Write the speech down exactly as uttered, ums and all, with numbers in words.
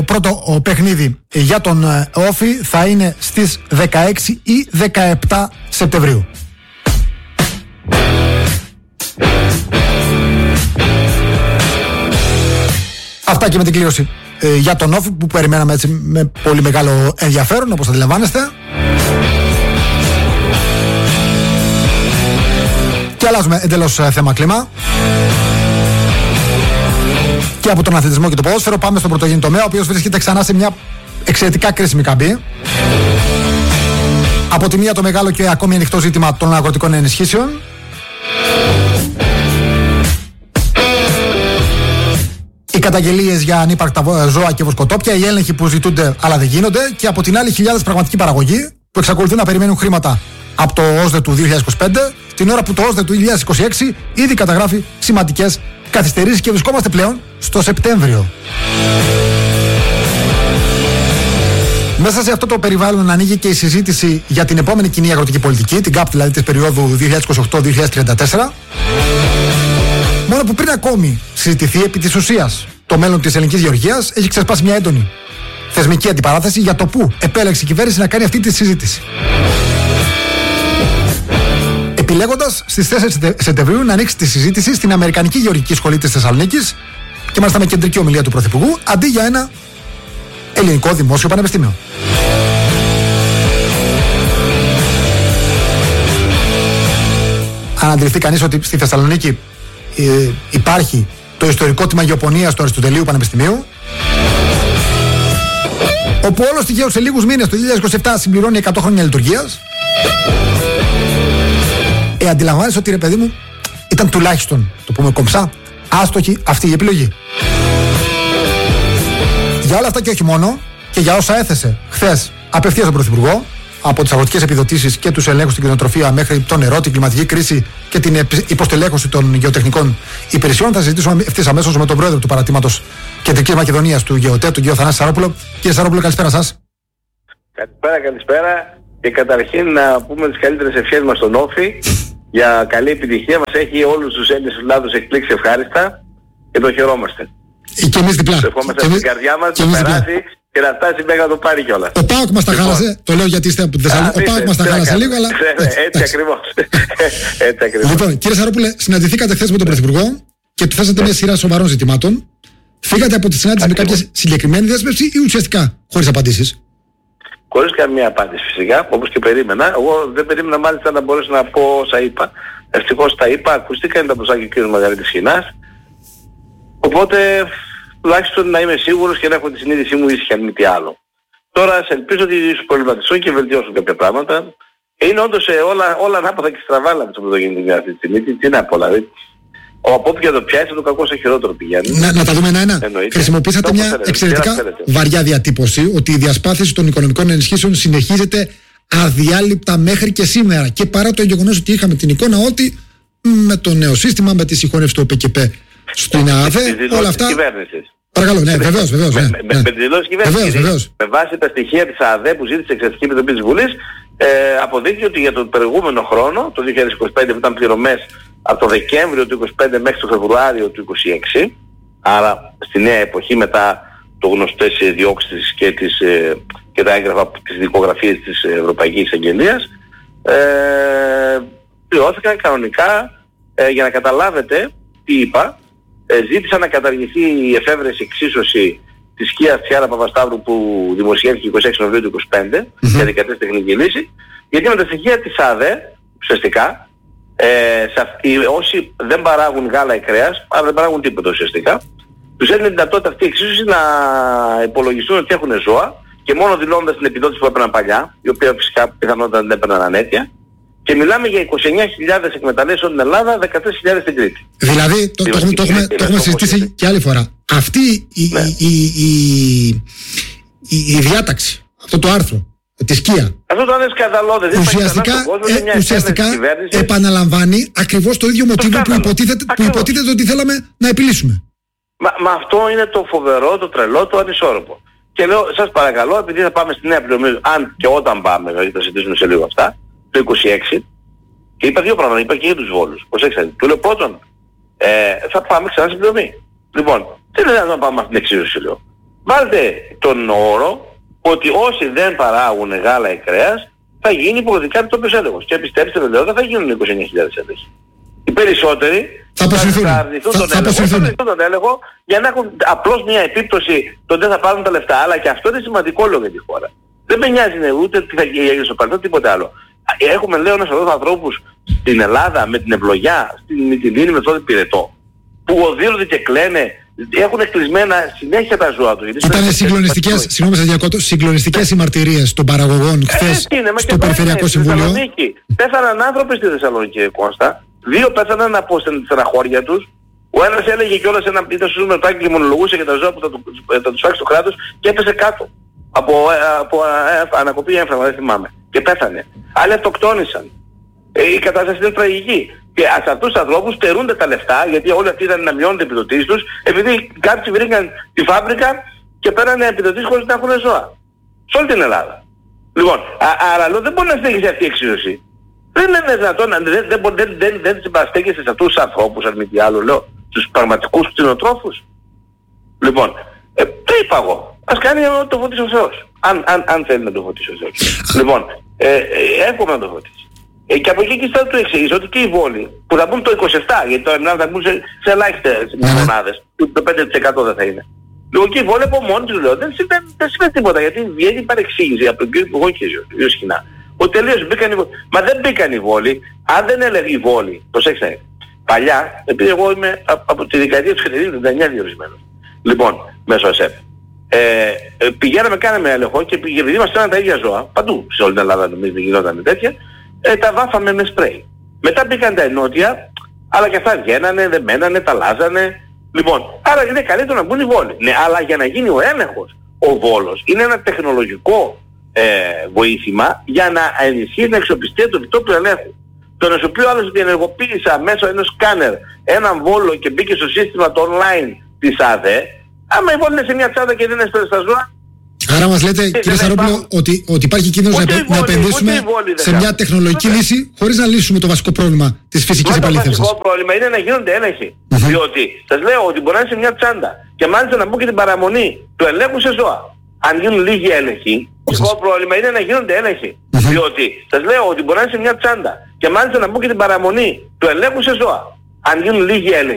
το πρώτο παιχνίδι για τον Όφη θα είναι στις δεκαέξι ή δεκαεπτά Σεπτεμβρίου. Αυτά και με την κλήρωση ε, για τον Όφη που περιμέναμε έτσι με πολύ μεγάλο ενδιαφέρον, όπως αντιλαμβάνεστε. Και αλλάζουμε εντελώς ε, θέμα κλίμα. Και από τον αθλητισμό και το ποδόσφαιρο πάμε στον πρωτογενή τομέα, ο οποίος βρίσκεται ξανά σε μια εξαιρετικά κρίσιμη καμπή. Από τη μία το μεγάλο και ακόμη ανοιχτό ζήτημα των αγροτικών ενισχύσεων. Οι καταγγελίες για ανύπαρκτα ζώα και βοσκοτόπια, οι έλεγχοι που ζητούνται αλλά δεν γίνονται, και από την άλλη χιλιάδες πραγματικοί παραγωγοί που εξακολουθούν να περιμένουν χρήματα από το ΟΣΔΕ του δύο χιλιάδες είκοσι πέντε, την ώρα που το ΟΣΔΕ του δύο χιλιάδες είκοσι έξι ήδη καταγράφει σημαντικές καθυστερήσεις και βρισκόμαστε πλέον στο Σεπτέμβριο. Μέσα σε αυτό το περιβάλλον ανοίγει και η συζήτηση για την επόμενη κοινή αγροτική πολιτική, την ΚΑΠ δηλαδή της περίοδου δύο χιλιάδες είκοσι οκτώ με δύο χιλιάδες τριάντα τέσσερα. Μόνο που πριν ακόμη συζητηθεί επί της ουσίας το μέλλον της ελληνικής γεωργίας, έχει ξεσπάσει μια έντονη θεσμική αντιπαράθεση για το πού επέλεξε η κυβέρνηση να κάνει αυτή τη συζήτηση. Επιλέγοντας στις τέσσερις Σεπτεμβρίου να ανοίξει τη συζήτηση στην Αμερικανική Γεωργική Σχολή της Θεσσαλονίκης, και μάλιστα με κεντρική ομιλία του Πρωθυπουργού, αντί για ένα ελληνικό δημόσιο πανεπιστήμιο. Αν αντιληφθεί κανείς ότι στη Θεσσαλονίκη ε, υπάρχει το ιστορικό τμήμα γεωπονίας του Αριστοτελείου Πανεπιστημίου, όπου όλο στοιχείο σε λίγους μήνες το δύο χιλιάδες είκοσι επτά συμπληρώνει εκατό χρόνια λειτουργίας, ε, αντιλαμβάνεσαι ότι, ρε παιδί μου, ήταν τουλάχιστον, το πούμε κομψά, άστοχη αυτή η επιλογή. Για όλα αυτά και όχι μόνο, και για όσα έθεσε χθες απευθείας τον Πρωθυπουργό, από τις αγροτικές επιδοτήσεις και τους ελέγχους στην κτηνοτροφία μέχρι το νερό, την κλιματική κρίση και την υποστελέχωση των γεωτεχνικών υπηρεσιών, θα συζητήσουμε ευθύς αμέσως με τον πρόεδρο του παρατήματος Κεντρικής Μακεδονίας του ΓΕΟΤΕ, τον κύριο Θανάση Σαρόπουλο. Κύριε Σαρόπουλο, καλησπέρα σας. Καλησπέρα, καλησπέρα. Και καταρχήν να πούμε τις καλύτερες ευχές μας στον Όφη για καλή επιτυχία. Μας έχει όλους τους Έλληνες Ελλάδος εκπλήξει ευχάριστα και το χαιρόμαστε. Και εμείς διπλά. Το ευχόμαστε στην καρδιά μας να περάσει και να φτάσει μέχρι να το πάρει κιόλας. Ο ΠΑΟΚ μας τα χάλασε. Το λέω γιατί είστε από τη Θεσσαλονίκη. Ο ΠΑΟΚ μας τα χάλασε λίγο, αλλά. Έτσι ακριβώς. Έτσι ακριβώς. Λοιπόν, κύριε Σαρόπουλε, συναντηθήκατε χθες με τον Πρωθυπουργό και του θέσατε μια σειρά σοβαρών ζητημάτων. Φύγατε από τη συνάντηση με κάποια συγκεκριμένη δέσμευση ή ουσιαστικά χωρίς απαντήσεις? Χωρίς καμία απάντηση φυσικά, όπως και περίμενα. Εγώ δεν περίμενα μάλιστα να μπορέσω να πω όσα είπα. Ευτυχώς τα είπα, ακουστήκαν τα ποσά και ο κ. Μαργαρίτης Χινάς. Οπότε τουλάχιστον να είμαι σίγουρος και να έχω τη συνείδησή μου ήσυχη, αν μη τι άλλο. Τώρα σε ελπίζω ότι σου προβληματιστούν και βελτιώσουν κάποια πράγματα. Είναι όντως όλα, όλα ανάποδα και στραβάλα με το πρωτογενή αυτή τη στιγμή. Τι, τι να πω, δηλαδή. Ο από όποια το πιάσει το κακό σε χειρότερο πηγαίνει. Να, να τα δούμε ένα-ένα. Χρησιμοποίησατε το μια θέλετε, εξαιρετικά βαριά διατύπωση ότι η διασπάθηση των οικονομικών ενισχύσεων συνεχίζεται αδιάλειπτα μέχρι και σήμερα. Και παρά το γεγονός ότι είχαμε την εικόνα ότι με το νέο σύστημα, με τη συγχώνευση του ΟΠΕΚΕΠ στην ΑΔΕ, όλα αυτά. Παρακαλώ, ναι, βεβαίως, βεβαίως. Με, Ναι, με, ναι. με τη δηλώση κυβέρνησης. Με βάση τα στοιχεία της ΑΔΕ που ζήτησε η Εξεταστική Επιτροπή της Βουλής, ε, αποδείχει ότι για τον προηγούμενο χρόνο, το δύο χιλιάδες είκοσι πέντε, που ήταν πληρωμές από το Δεκέμβριο του είκοσι πέντε μέχρι το Φεβρουάριο του είκοσι έξι, άρα στη νέα εποχή μετά το γνωστές διώξεις και, τις, ε, και τα έγγραφα της δικογραφίας της Ευρωπαϊκής Αγγελίας, ε, πληρώθηκαν κανονικά, ε, για να καταλάβετε τι είπα. Ε, ζήτησα να καταργηθεί η εφεύρεση εξίσωση της σκιάς Τσιάρα Παπασταύρου που δημοσιεύτηκε είκοσι έξι Νοεμβρίου του είκοσι πέντε mm-hmm. για δικατές τεχνική λύση, γιατί με τα στοιχεία της ΑΔΕ ουσιαστικά ε, σε αυτοί, όσοι δεν παράγουν γάλα ή κρέας, άρα δεν παράγουν τίποτα ουσιαστικά, τους έδινε δυνατότητα αυτή η εξίσωση να υπολογιστούν ότι έχουν ζώα και μόνο δηλώνοντας την επιδότηση που έπαιρναν παλιά, η οποία φυσικά πιθανότατα δεν έπαιρναν ανέτεια. Και μιλάμε για είκοσι εννέα χιλιάδες εκμεταλλεύσεις στην Ελλάδα, δεκατρείς χιλιάδες στην Κρήτη. Δηλαδή, το, το, το, το, έχουμε, το έχουμε συζητήσει και άλλη φορά. Αυτή η, ναι. η, η, η, η, η διάταξη, αυτό το άρθρο, τη σκία, αυτό το είναι σκανδαλώδες. Ουσιαστικά, ε, ουσιαστικά επαναλαμβάνει ακριβώς το ίδιο μοτίβο που υποτίθεται, που υποτίθεται ότι θέλαμε να επιλύσουμε. Μα, μα αυτό είναι το φοβερό, το τρελό, το ανισόρροπο. Και λέω, σας παρακαλώ, επειδή θα πάμε στη νέα πληρωμή, αν και όταν πάμε, γιατί θα συζητήσουμε σε λίγο αυτά, το είκοσι έξι, και είπα δύο πράγματα, είπα και για τους Βόλους. Προσέξτε, του λέω πρώτον, ε, θα πάμε ξανά στην πληρωμή. Λοιπόν, δεν είναι να πάμε με την εξίσωση, λέω. βάλτε τον όρο ότι όσοι δεν παράγουν γάλα ή κρέας θα γίνει υποχρεωτικά επιτόπιος έλεγχος. Και πιστέψτε με λέω δεν θα γίνουν είκοσι εννέα χιλιάδες έλεγχοι. Οι περισσότεροι θα, θα, θα αρνηθούν τον, τον έλεγχο για να έχουν απλώς μια επίπτωση το δεν θα πάρουν τα λεφτά. Αλλά και αυτό είναι σημαντικό λόγο για τη χώρα. Δεν με νοιάζει ούτε τι θα γίνει στο παρελθόν, τίποτε άλλο. Έχουμε λέω ένας εδώ ανθρώπους στην Ελλάδα με την ευλογιά, στην Μυτιλήνη, με τον Πυρετό, που οδύρονται και κλαίνε, έχουν κλεισμένα συνέχεια τα ζώα τους. Ήταν συγκλονιστικές, συγγνώμη σας διακόπτω, συγκλονιστικές οι μαρτυρίες των παραγωγών χθες ε, είναι, στο Περιφερειακό Συμβούλιο. Πέθαναν άνθρωποι στη Θεσσαλονίκη, Κώστα. Δύο πέθαναν από στεναχώρια τους. Ο ένας έλεγε κιόλας ένα ήταν στο σουμερτάκι και μονολογούσε για τα ζώα που θα, του, θα τους φάξει το κράτος και έπεσε κάτω. Από, από ε, ανακοπή έμφραμα, δεν θυμάμαι. Και πέθανε. Άλλοι αυτοκτόνησαν. Ε, η κατάσταση είναι τραγική. Και σε αυτούς τους ανθρώπους στερούνται τα λεφτά, γιατί όλοι αυτοί ήταν να μειώνουν τις επιδοτήσεις τους, επειδή κάποιοι βρήκαν τη φάμπρικα και πέρανε επιδοτήσεις χωρίς να έχουν ζώα. Σε όλη την Ελλάδα. Λοιπόν, α, άρα λέω δεν μπορεί να στέκει αυτή η εξίσωση. Δεν είναι δυνατόν, δεν, δεν, δεν, δεν, δεν, δεν συμπαστέκεσαι σε αυτούς τους ανθρώπους, αν μη τι άλλο λέω, τους πραγματικούς κτηνοτρόφους. Λοιπόν, ε, τι είπα εγώ. Ας κάνει να το φωτίσει ο Θεός. Αν, αν, αν θέλει να το φωτίσει ο Θεός. Λοιπόν, ε, ε, εύχομαι να το φωτίσει. Ε, και από εκεί και θα του εξηγήσω ότι και η Βόλη, που θα μπουν το είκοσι επτά, γιατί τώρα μιλάμε θα μπουν σε, σε ελάχιστες μονάδες, το πέντε τοις εκατό δεν θα είναι. Λοιπόν και η Βόλη από μόνη του λέω, δεν συμβαίνει, δεν συμβαίνει τίποτα, γιατί βγαίνει παρεξήγηση από τον κύριο Υπουργό και τον κύριο Σχοινά. Ότι τελείως μπήκαν οι Βόλοι. Μα δεν μπήκαν οι Βόλοι, αν δεν έλεγε η Βόλη, προσέξτε, παλιά, επειδή εγώ είμαι από τη δεκαετία του χιλιάδες εννιακόσια διορισμένος. Λοιπόν, μέσω ΕΣΕΠ. Ε, ε, πηγαίναμε, κάναμε έλεγχο και επειδή μας στέλναν τα ίδια ζώα, παντού σε όλη την Ελλάδα νομίζω γινόταν τέτοια, ε, τα βάφαμε με σπρέι. Μετά πήγαν τα ενότια, αλλά και αυτά βγαίνανε, δεν μένανε, τα αλλάζανε. Λοιπόν, άρα είναι καλύτερο να μπουν οι Βόλοι. Ναι, αλλά για να γίνει ο έλεγχος, ο Βόλος είναι ένα τεχνολογικό ε, βοήθημα για να ενισχύει την αξιοπιστία του επιτόπιου ελέγχου. Το να σου πει ο άλλος ότι ενεργοποίησα μέσω ενός σκάνερ έναν Βόλο και μπήκε στο σύστημα το online της ΑΔΕ, άμα η Βόλη είναι σε μια τσάντα και δεν είναι στα ζώα. Άρα μας λέτε, κύριε Σαρόπουλο, ότι, ότι υπάρχει κίνδυνος να, βόλη, να επενδύσουμε σε μια τεχνολογική ούτε. λύση χωρίς να λύσουμε το βασικό πρόβλημα της φυσικής επαλήθευσης. Το βασικό πρόβλημα είναι να γίνονται έλεγχοι. Mm-hmm. Διότι σας λέω ότι μπορεί να είναι σε μια τσάντα και μάλιστα να μπουν και την παραμονή του ελέγχου σε ζώα. Αν γίνουν λίγοι έλεγχοι, το βασικό πρόβλημα είναι να γίνονται έλεγχοι. Mm-hmm. Διότι σας λέω ότι μπορεί να είναι σε μια τσάντα και μάλιστα να μπουν και την παραμονή του ελέγχου σε ζώα. Αν γίνουν λίγοι έλεγχοι.